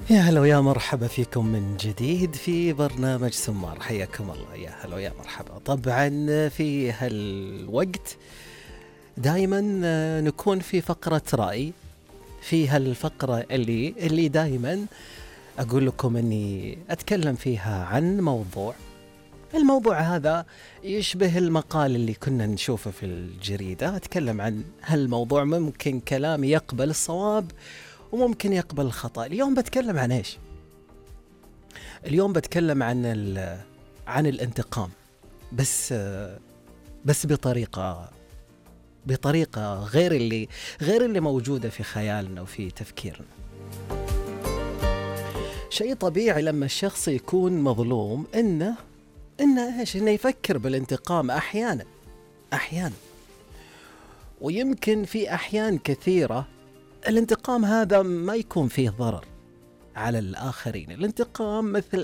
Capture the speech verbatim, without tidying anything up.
يا هلا ويا مرحبا فيكم من جديد في برنامج سمار. حياكم الله، يا هلا ويا مرحبا. طبعا في هالوقت دائما آه، نكون في فقرة رأي، في هالفقرة اللي اللي دائما أقول لكم أني أتكلم فيها عن موضوع. الموضوع هذا يشبه المقال اللي كنا نشوفه في الجريدة. أتكلم عن هالموضوع، ممكن كلامي يقبل الصواب وممكن يقبل الخطأ. اليوم بتكلم عن إيش؟ اليوم بتكلم عن ال- عن الانتقام، بس بس بطريقة بطريقة غير اللي غير اللي موجودة في خيالنا وفي تفكيرنا. شيء طبيعي لما الشخص يكون مظلوم إنه إنه إيش إنه يفكر بالانتقام أحيانا أحيانا ويمكن في أحيان كثيرة الانتقام هذا ما يكون فيه ضرر على الآخرين. الانتقام مثل